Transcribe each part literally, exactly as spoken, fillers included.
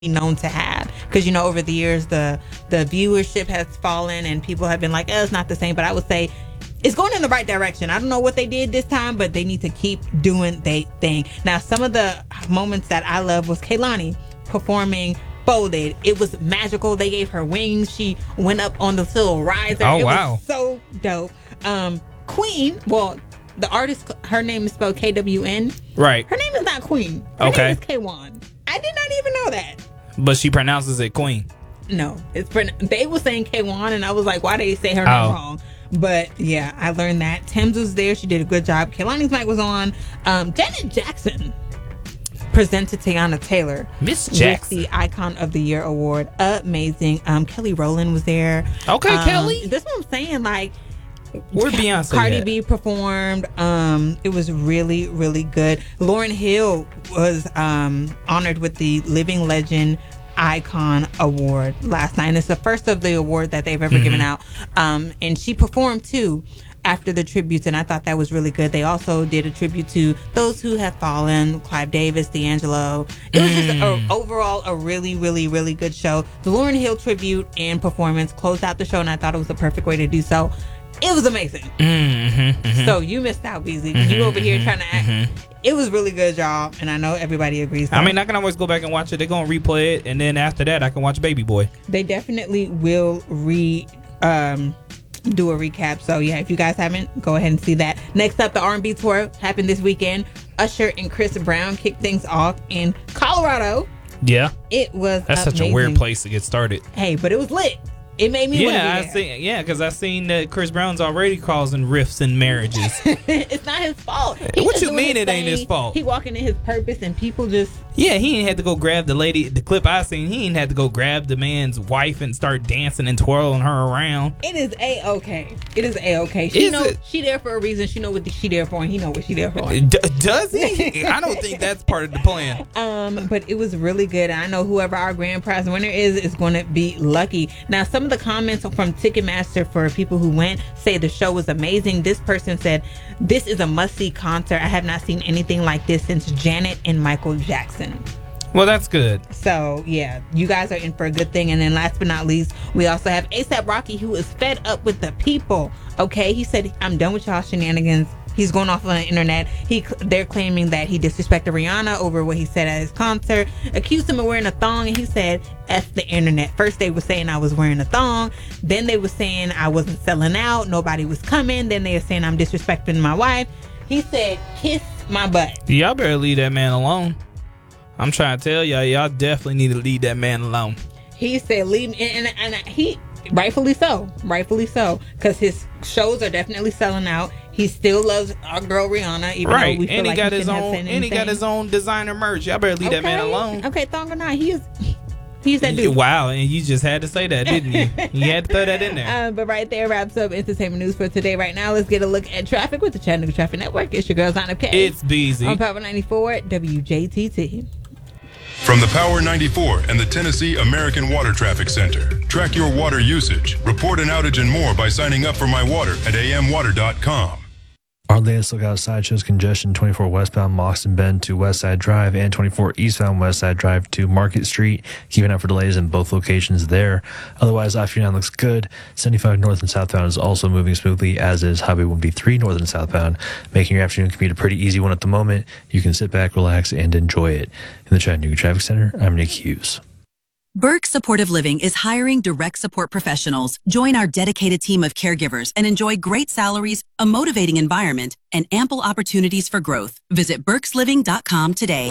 known to have, because you know over the years the the viewership has fallen and people have been like, oh, it's not the same. But I would say it's going in the right direction. I don't know what they did this time, but they need to keep doing their thing. Now, some of the moments that I love was Kehlani performing Folded. It was magical. They gave her wings. She went up on the little riser. Oh, it wow. was so dope. Um, Queen, well, the artist, her name is spelled K W N. Right. Her name is not Queen. Her Okay. name is K-Wan. I did not even know that. But she pronounces it Queen. No, it's they were saying K-Wan, and I was like, why did they say her name Oh. wrong? But yeah, I learned that. Thames was there. She did a good job. Kehlani's mic was on. Um, Janet Jackson presented Tiana Taylor Miss with Jackson. the Icon of the Year award. Amazing. Um, Kelly Rowland was there. Okay, Um, Kelly. That's what I'm saying. Like, Where Beyonce Cardi at? B performed. Um, it was really, really good. Lauryn Hill was um, honored with the Living Legend Icon Award last night. And it's the first of the award that they've ever Mm-hmm. given out. Um, and she performed too after the tributes, and I thought that was really good. They also did a tribute to those who have fallen, Clive Davis, D'Angelo. It was just Mm. a, overall a really, really, really good show. The Lauryn Hill tribute and performance closed out the show, and I thought it was the perfect way to do so. It was amazing. Mm-hmm, mm-hmm. So you missed out, Beasley. You over here trying to act. It was really good, y'all, and I know everybody agrees. I mean, I can always go back and watch it. They're going to replay it, and then after that, I can watch Baby Boy. They definitely will re um do a recap. So yeah, if you guys haven't, go ahead and see that. Next up, the R and B tour happened this weekend. Usher and Chris Brown kicked things off in Colorado. Yeah. It was That's such a amazing. weird place to get started. Hey, but it was lit. It made me want to Yeah, I be there. seen. Yeah, because I seen that Chris Brown's already causing rifts in marriages. It's not his fault. He What just you doing mean his it ain't thing. his fault? He walking in his purpose, and people just Yeah, he ain't had to go grab the lady. The clip I seen, he ain't had to go grab the man's wife and start dancing and twirling her around. It is a okay. It is a okay. She Is know it? she there for a reason. She know what she there for, and he know what she there for. D- does he? I don't think that's part of the plan. Um, but it was really good. I know whoever our grand prize winner is is going to be lucky. Now, some of the comments from Ticketmaster for people who went say the show was amazing. This person said, "This is a must-see concert. I have not seen anything like this since Janet and Michael Jackson." Well, that's good. So yeah, you guys are in for a good thing. And then last but not least, we also have ASAP Rocky, who is fed up with the people. Okay, he said, "I'm done with y'all shenanigans." He's going off on the internet. He they're claiming that he disrespected Rihanna over what he said at his concert, accused him of wearing a thong, and he said, "F the internet." First they were saying I was wearing a thong, then they were saying I wasn't selling out, nobody was coming, then they were saying I'm disrespecting my wife. He said, "Kiss my butt." Y'all better leave that man alone. I'm trying to tell y'all, y'all definitely need to leave that man alone. He said, "Leave me," and, and, and he rightfully so, rightfully so, because his shows are definitely selling out. He still loves our girl Rihanna, even Right, though we feel and he like got he his shouldn't have own, said and he anything. got his own designer merch. Y'all better leave that man alone. Okay, thong or not, he is. He's that dude. Wow, and you just had to say that, didn't you? You had to throw that in there. Uh, but right there wraps up entertainment news for today. Right now, let's get a look at traffic with the Chattanooga Traffic Network. It's your girl, Zana K. It's Beezy. On Power ninety-four W J T T. From the Power ninety-four and the Tennessee American Water Traffic Center. Track your water usage, report an outage and more by signing up for My Water at a m water dot com. Our latest look outside shows congestion twenty-four westbound Moxon Bend to West Side Drive and twenty-four eastbound West Side Drive to Market Street. Keeping up for delays in both locations there. Otherwise, I forty-nine looks good. seventy-five north and southbound is also moving smoothly, as is Highway one B three north and southbound, making your afternoon commute a pretty easy one at the moment. You can sit back, relax, and enjoy it. In the Chattanooga Traffic Center, I'm Nick Hughes. Burke Supportive Living is hiring direct support professionals. Join our dedicated team of caregivers and enjoy great salaries, a motivating environment, and ample opportunities for growth. Visit burks living dot com today.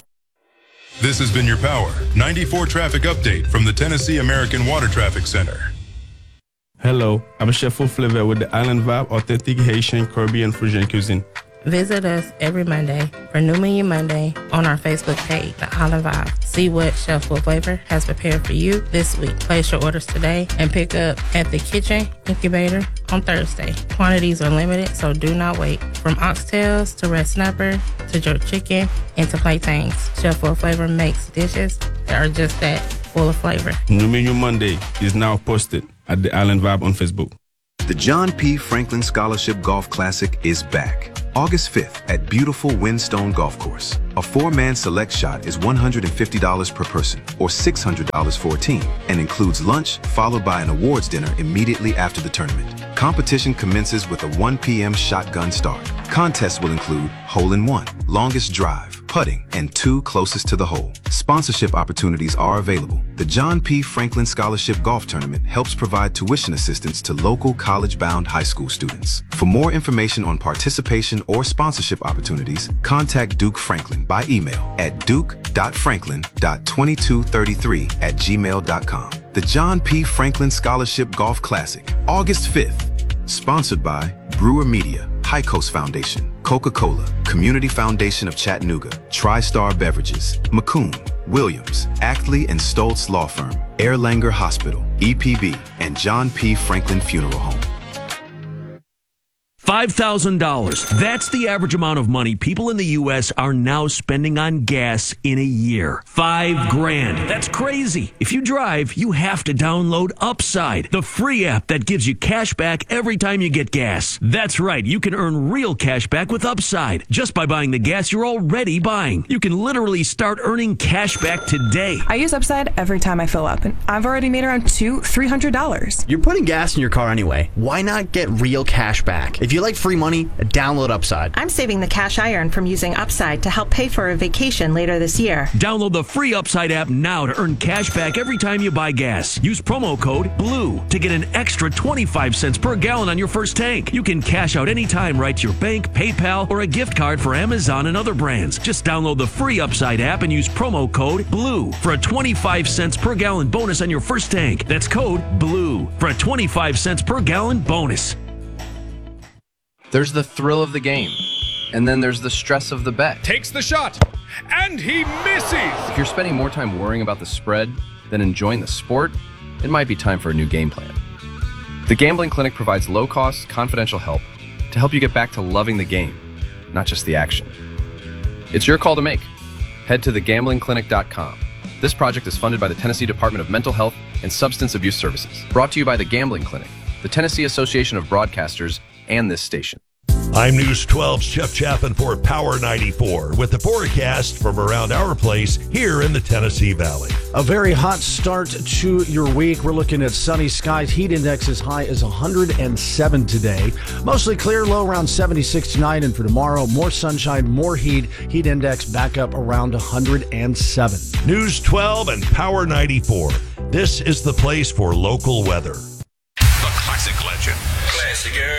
This has been your Power ninety-four traffic update from the Tennessee American Water Traffic Center. Hello, I'm Chef Flavor with the Island Vibe Authentic Haitian Caribbean Fusion Cuisine. Visit us every Monday for New Menu Monday on our Facebook page, The Island Vibe. See what Chef Full Flavor has prepared for you this week. Place your orders today and pick up at the Kitchen Incubator on Thursday. Quantities are limited, so do not wait. From oxtails to red snapper to jerk chicken and to plantains, Chef Full Flavor makes dishes that are just that full of flavor. New Menu Monday is now posted at the Island Vibe on Facebook. The John P. Franklin Scholarship Golf Classic is back. August fifth at beautiful Windstone Golf Course. A four-man select shot is one hundred fifty dollars per person, or six hundred dollars for a team, and includes lunch followed by an awards dinner immediately after the tournament. Competition commences with a one p.m. shotgun start. Contests will include hole-in-one, longest drive, putting, and two closest to the hole. Sponsorship opportunities are available. The John P. Franklin Scholarship Golf Tournament helps provide tuition assistance to local college-bound high school students. For more information on participation or sponsorship opportunities, contact Duke Franklin by email at duke dot franklin dot two two three three at gmail dot com. The John P. Franklin Scholarship Golf Classic, August fifth. Sponsored by Brewer Media, High Coast Foundation, Coca-Cola, Community Foundation of Chattanooga, TriStar Beverages, McCoon, Williams, Actley and Stoltz Law Firm, Erlanger Hospital, E P B, and John P. Franklin Funeral Home. five thousand dollars. That's the average amount of money people in the U S are now spending on gas in a year. Five grand. That's crazy. If you drive, you have to download Upside, the free app that gives you cash back every time you get gas. That's right. You can earn real cash back with Upside just by buying the gas you're already buying. You can literally start earning cash back today. I use Upside every time I fill up, and I've already made around two, three hundred dollars. You're putting gas in your car anyway. Why not get real cash back? If you like free money, download Upside. I'm saving the cash I earn from using Upside to help pay for a vacation later this year. Download the free Upside app now to earn cash back every time you buy gas. Use promo code BLUE to get an extra twenty-five cents per gallon on your first tank. You can cash out anytime right to your bank, PayPal, or a gift card for Amazon and other brands. Just download the free Upside app and use promo code BLUE for a twenty-five cents per gallon bonus on your first tank. That's code BLUE for a twenty-five cents per gallon bonus. There's the thrill of the game, and then there's the stress of the bet. Takes the shot, and he misses! If you're spending more time worrying about the spread than enjoying the sport, it might be time for a new game plan. The Gambling Clinic provides low-cost, confidential help to help you get back to loving the game, not just the action. It's your call to make. Head to the gambling clinic dot com. This project is funded by the Tennessee Department of Mental Health and Substance Abuse Services. Brought to you by the Gambling Clinic, the Tennessee Association of Broadcasters, and this station. I'm News twelve's Jeff Chapin for Power ninety-four with the forecast from around our place here in the Tennessee Valley. A very hot start to your week. We're looking at sunny skies. Heat index as high as one hundred seven today. Mostly clear, low around seventy-six tonight. And for tomorrow, more sunshine, more heat. Heat index back up around one hundred seven. News twelve and Power ninety-four. This is the place for local weather. The classic legend. Classic